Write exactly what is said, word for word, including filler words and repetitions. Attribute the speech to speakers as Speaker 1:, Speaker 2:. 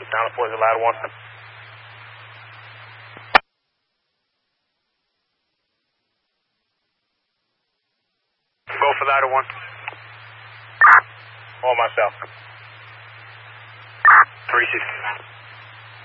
Speaker 1: Down to Poison ladder one. Go for ladder one. All myself. three sixty.